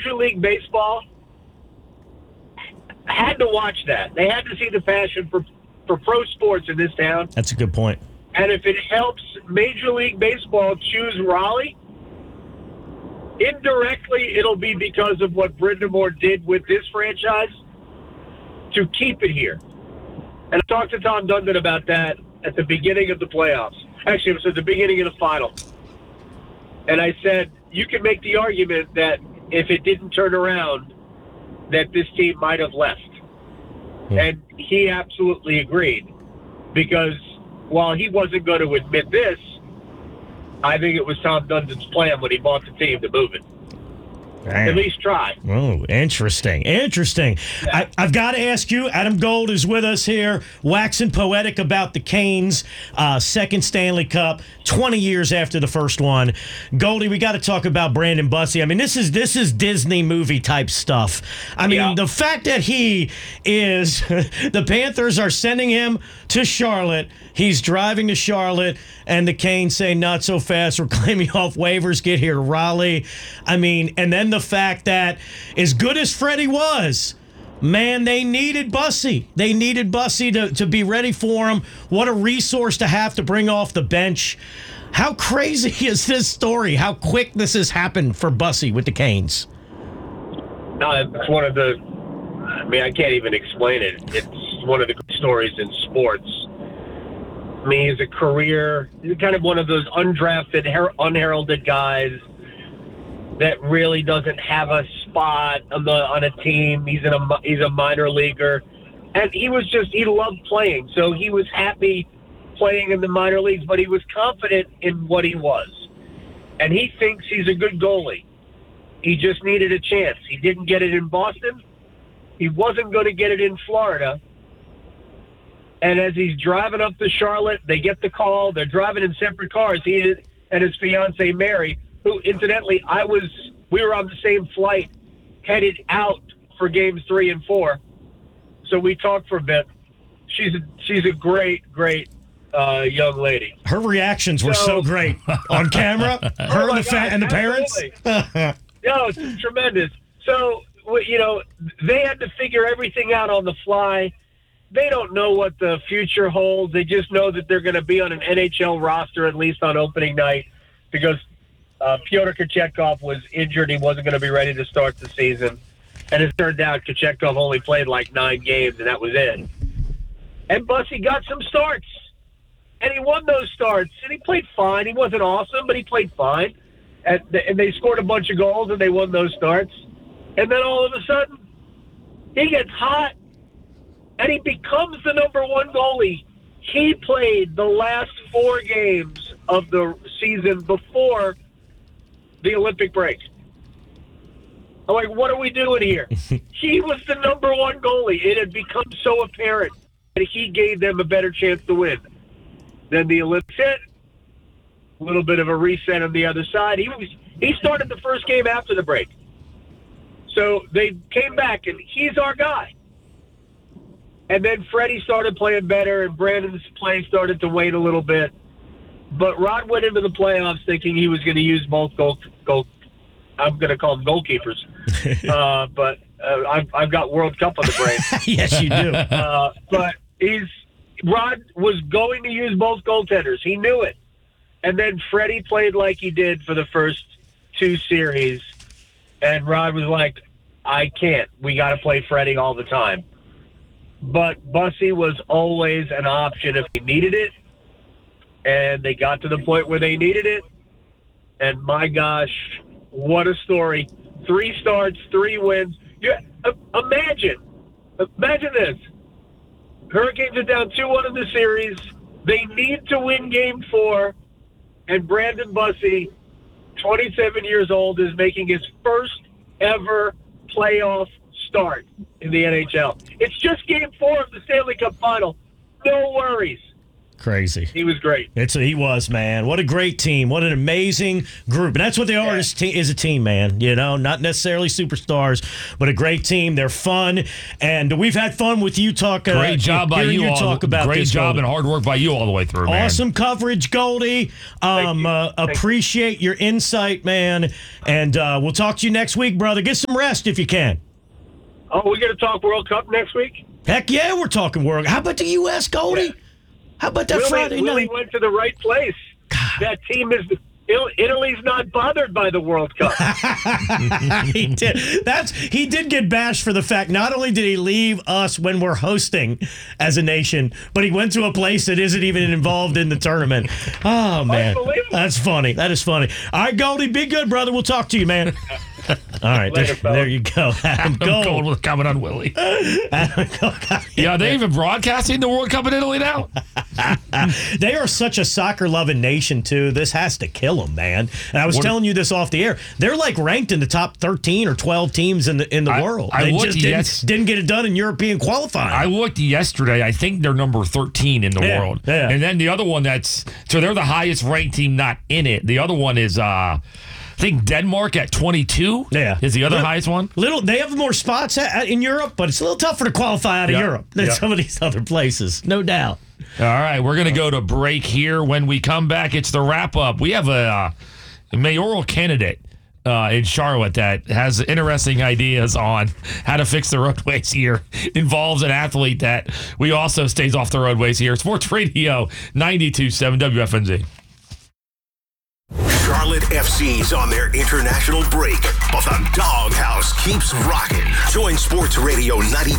Major League Baseball had to watch that. They had to see the passion for pro sports in this town. That's a good point. And if it helps Major League Baseball choose Raleigh, indirectly it'll be because of what Brind'Amour did with this franchise to keep it here. And I talked to Tom Dundon about that at the beginning of the playoffs. Actually, it was at the beginning of the final. And I said, you can make the argument that if it didn't turn around, that this team might have left. And he absolutely agreed. Because while he wasn't going to admit this, I think it was Tom Dundon's plan when he bought the team to move it. Damn. At least try. Oh, interesting. Yeah. I've got to ask you, Adam Gold is with us here, waxing poetic about the Canes' second Stanley Cup, 20 years after the first one. Goldie, we got to talk about Brandon Bussi. I mean, this is Disney movie type stuff. I mean, the fact that he is, the Panthers are sending him to Charlotte. He's driving to Charlotte, and the Canes say, not so fast. We're claiming off waivers. Get here to Raleigh. I mean, and then the fact that as good as Freddie was, man, they needed Bussi. They needed Bussi to be ready for him. What a resource to have to bring off the bench. How crazy is this story? How quick this has happened for Bussi with the Canes? No, it's one of the, I mean, I can't even explain it. It's one of the good stories in sports. I mean, he's he's kind of one of those undrafted, unheralded guys that really doesn't have a spot on a team. He's a minor leaguer, and he loved playing, so he was happy playing in the minor leagues, but he was confident in what he was, and he thinks he's a good goalie. He just needed a chance. He didn't get it in Boston. He wasn't going to get it in Florida. And as he's driving up to Charlotte, they get the call. They're driving in separate cars. He and his fiancée, Mary, who, incidentally, we were on the same flight headed out for games 3 and 4. So we talked for a bit. She's a great young lady. Her reactions were so great on camera. Her and the parents. No, it's tremendous. So, they had to figure everything out on the fly. They don't know what the future holds. They just know that they're going to be on an NHL roster, at least on opening night, because Pyotr Kochetkov was injured. He wasn't going to be ready to start the season. And it turned out Kochetkov only played like 9 games, and that was it. And Bussi got some starts. And he won those starts. And he played fine. He wasn't awesome, but he played fine. And they scored a bunch of goals, and they won those starts. And then all of a sudden, he gets hot, and he becomes the number 1 goalie. He played the last 4 games of the season before the Olympic break. I'm like, what are we doing here? He was the number 1 goalie. It had become so apparent that he gave them a better chance to win. Then the Olympics hit. A little bit of a reset on the other side. He started the first game after the break. So they came back, and he's our guy. And then Freddie started playing better, and Brandon's play started to wane a little bit. But Rod went into the playoffs thinking he was going to use both I'm going to call them goalkeepers. But I've got World Cup on the brain. Yes, you do. But Rod was going to use both goaltenders. He knew it. And then Freddie played like he did for the first 2 series. And Rod was like, I can't. We got to play Freddie all the time. But Bussi was always an option if he needed it. And they got to the point where they needed it. And my gosh, what a story. 3 starts, 3 wins. Imagine this. Hurricanes are down 2-1 in the series. They need to win game 4. And Brandon Bussi, 27 years old, is making his first ever playoff start in the NHL. It's just game 4 of the Stanley Cup final. No worries. Crazy. He was great. He was, man. What a great team. What an amazing group. And that's what they are is a team, man. You know, not necessarily superstars, but a great team. They're fun. And we've had fun with you talking. Great job by you all. Talk about great this, job Goldie. and hard work by you all the way through, man. Awesome coverage, Goldie. Appreciate your insight, man. And we'll talk to you next week, brother. Get some rest if you can. Oh, we're going to talk World Cup next week? Heck yeah, we're talking World. How about the U.S., Goldie? Yeah. How about that Friday Willie night? went to the right place. God. That team is Italy's not bothered by the World Cup. He did. He did get bashed for the fact not only did he leave us when we're hosting as a nation, but he went to a place that isn't even involved in the tournament. Oh man, that's funny. That is funny. All right, Goldie, be good, brother. We'll talk to you, man. All right, Later, there you go. Adam Gold with a comment on Willie. Adam Gold. Yeah, are they even broadcasting the World Cup in Italy now? They are such a soccer-loving nation, too. This has to kill them, man. And I was telling you this off the air. They're like ranked in the top 13 or 12 teams in the world. They just didn't get it done in European qualifying. I looked yesterday. I think they're number 13 in the world. Yeah. And then the other one so they're the highest ranked team not in it. The other one is I think Denmark at 22 is the other highest one. They have more spots in Europe, but it's a little tougher to qualify out of Europe than some of these other places, no doubt. All right, we're going to go to break here. When we come back, it's the wrap-up. We have a mayoral candidate in Charlotte that has interesting ideas on how to fix the roadways here. Involves an athlete that we also stays off the roadways here. Sports Radio 92.7 WFNZ. Charlotte FC's on their international break, but the doghouse keeps rocking. Join Sports Radio 92.